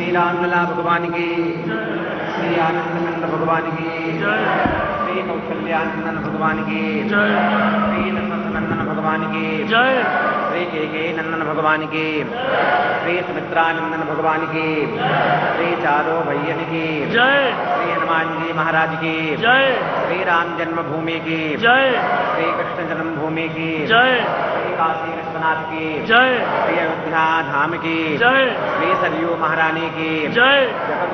श्री रामलला भगवान की, श्री आनंदनंद भगवान की, श्री कौशल्यानंदन भगवान की, श्री दशरथनंदन भगवान की, श्री केकेयी नंदन भगवान की, श्री सुमित्रानंदन भगवान की, श्री चारों भैयन की, श्री हनुमान जी महाराज की, श्री राम जन्मभूमि की, श्री कृष्ण जन्मभूमि की, श्री काशी विश्वनाथ की, श्री अयोध्या धाम की, श्री सरयू महारानी की,